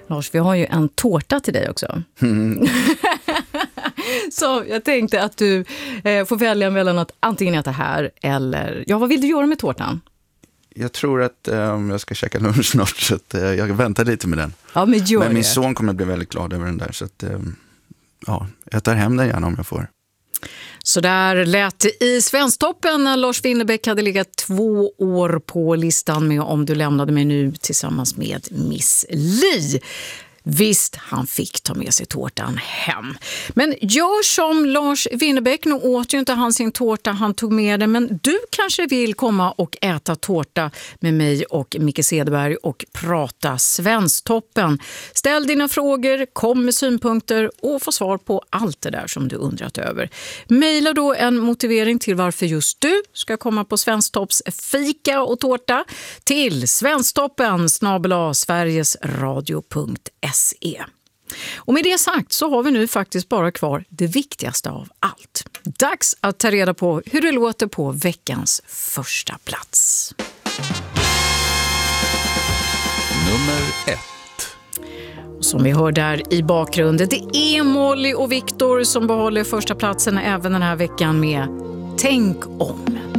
Lars, vi har ju en tårta till dig också. Så jag tänkte att du får välja mellan att antingen äta här eller... Ja, vad vill du göra med tårtan? Jag tror att jag ska käka lunch snart, så att, jag väntar lite med den. Ja, men min son kommer att bli väldigt glad över den där, så att, jag tar hem den gärna om jag får. Så där lät det i Svensktoppen när Lars Winnerbäck hade legat 2 år på listan med Om du lämnade mig nu tillsammans med Miss Li. Visst, han fick ta med sig tårtan hem. Men gör som Lars Winnerbäck, nu åt ju inte han sin tårta, han tog med den. Men du kanske vill komma och äta tårta med mig och Micke Cederberg och prata Svensktoppen. Ställ dina frågor, kom med synpunkter och få svar på allt det där som du undrat över. Maila då en motivering till varför just du ska komma på Svensktopps fika och tårta till svensktoppen@sverigesradio.se. Och med det sagt så har vi nu faktiskt bara kvar det viktigaste av allt. Dags att ta reda på hur det låter på veckans första plats. Nummer 1. Som vi hör där i bakgrunden, det är Molly och Viktor som behåller första platsen även den här veckan med Tänk om.